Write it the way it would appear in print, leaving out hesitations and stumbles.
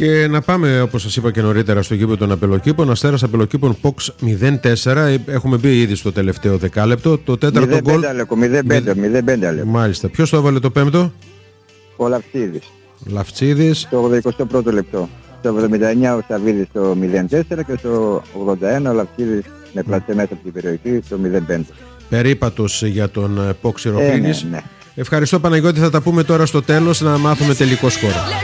Και να πάμε, όπως σας είπα και νωρίτερα, στο γήπεδο των Απελλοκήπων. Αστέρας Απελλοκήπων POX 0-4. Έχουμε μπει ήδη στο τελευταίο δεκάλεπτο. Το τέταρτο γκολ. 0-5. Μάλιστα. Ποιος το έβαλε το πέμπτο? Ο Λαφτσίδης. Λαφτσίδης. Το 81ο λεπτό. Στο 79 ο Σαββίδης το 0-4 και στο 81 ο Λαφτσίδης με πλατέ μέσα από την περιοχή το 0-5. Περίπατος για τον POX Ηρωκλήνης. Ναι. Ευχαριστώ Παναγιώτη, θα τα πούμε τώρα στο τέλος να μάθουμε τελικό σκορ.